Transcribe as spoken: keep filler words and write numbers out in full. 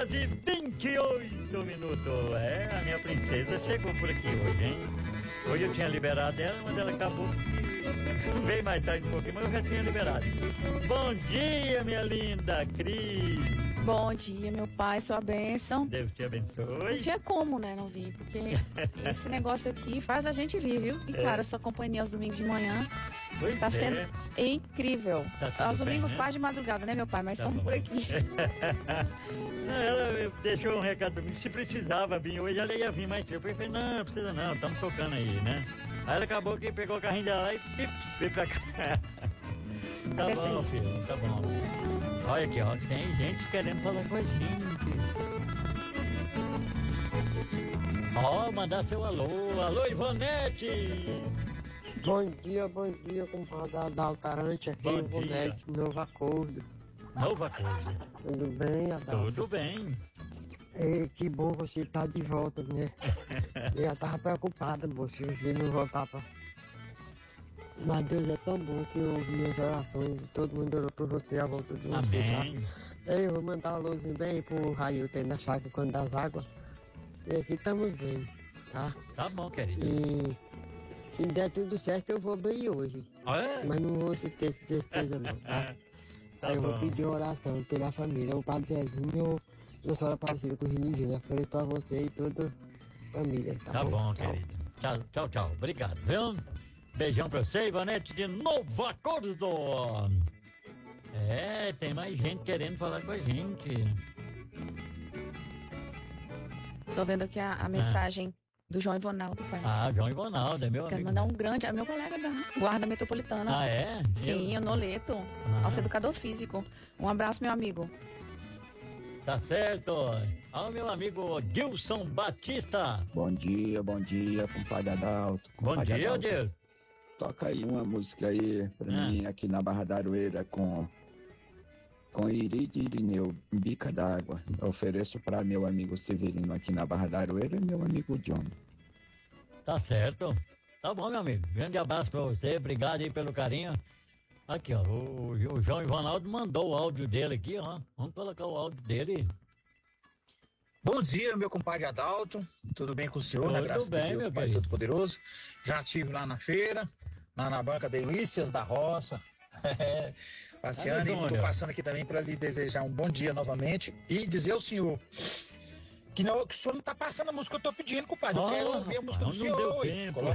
horas e vinte e oito minutos. É, a minha princesa chegou por aqui hoje, hein? Hoje eu tinha liberado ela, mas ela acabou. Veio mais tarde um pouquinho, mas eu já tinha liberado. Bom dia, minha linda Cris. Bom dia, meu pai, sua bênção. Deus te abençoe. Não tinha como, né, não vir, porque esse negócio aqui faz a gente vir, viu? E claro, a sua companhia aos domingos de manhã Pois está é. sendo incrível. Tá tudo aos domingos bem, né? quase de madrugada, né, meu pai? Mas Tá estamos bom. por aqui. Não, ela deixou um recado pra mim, se precisava vir hoje, ela ia vir mais cedo. Eu falei, não, não precisa não, estamos tocando aí, né? Aí ela acabou que pegou o carrinho dela lá e pip, veio pra cá. Tá Mas é bom, assim. filho, tá bom. Olha aqui, ó, tem gente querendo falar com a gente. Ó, mandar seu alô. Alô, Ivonete! Bom dia, bom dia, compadre Adalto Arantes, aqui Bom no Bonete, Novo Acordo. Nova coisa. Tudo bem, Adalto? Tudo bem. É, que bom você tá de volta, né? Eu já tava preocupada, moço, você não voltar pra... Mas Deus é tão bom que eu ouvi as orações e todo mundo orou por você, a volta de você, Amém. tá? Eu vou mandar uma luzinha bem pro Raio tem na chácara quando das águas. E aqui estamos bem, tá? Tá bom, querido. E se der tudo certo eu vou bem hoje. Olha. Mas não vou ter certeza não, tá? Tá Aí eu vou bom. pedir oração pela família, o Padre Zezinho e a senhora Aparecida com o Ginigina. Eu falei pra você e toda a família, tá, Tá bom, Tchau. querido. Tchau, tchau, tchau. Obrigado, viu? Beijão pra você, Ivonete de Novo Acordo. É, tem mais gente querendo falar com a gente. Estou vendo aqui a, a mensagem do João Ivonaldo, pai. Ah, João Ivonaldo, é meu Quero amigo. mandar um grande, é meu colega da Guarda Metropolitana. Ah, é? Sim, Eu- o Noleto, nosso educador físico. Um abraço, meu amigo. Tá certo. Ao meu amigo Dilson Batista. Bom dia, bom dia, compadre Adalto. Bom Compadre dia, Adalto, Dilson. toca aí uma música aí pra Ah. mim aqui na Barra da Aroeira com com Iride Irineu, Bica d'Água. Eu ofereço pra meu amigo Severino aqui na Barra da Aroeira e meu amigo John. Tá certo. Tá bom, meu amigo. Grande abraço pra você. Obrigado aí pelo carinho. Aqui, ó. O, o João Ivonaldo mandou o áudio dele aqui, ó. Vamos colocar o áudio dele. Bom dia, meu compadre Adalto. Tudo bem com o senhor? Tudo Na graça bem, de Deus, meu Pai querido. Todo-Poderoso. Já estive lá na feira, lá na banca Delícias da Roça. Passeando, Olha, e estou Júnior. passando aqui também para lhe desejar um bom dia novamente e dizer ao senhor que, não, que o senhor não está passando a música que eu estou pedindo, compadre. Eu Ah, quero ouvir a música do rapaz, não senhor. deu ué. tempo. Coloca